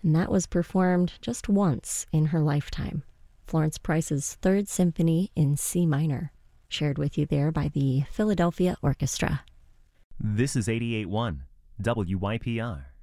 and that was performed just once in her lifetime. Florence Price's Third Symphony in C minor, shared with you there by the Philadelphia Orchestra. This is 88.1 WYPR.